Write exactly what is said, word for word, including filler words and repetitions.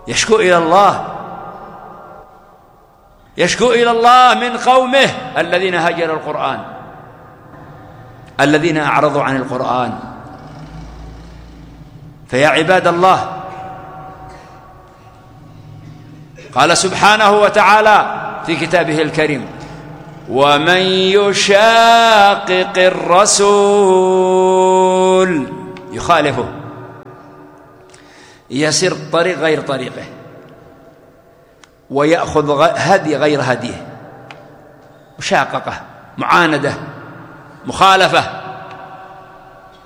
يشكو إلى الله، يشكو إلى الله من قومه الذين هجروا القرآن، الذين أعرضوا عن القرآن. فيا عباد الله، قال سبحانه وتعالى في كتابه الكريم: ومن يشاقق الرسول، يخالفه، يسير طريق غير طريقه، ويأخذ هدي غير هديه، مشاققة، معاندة، مخالفة،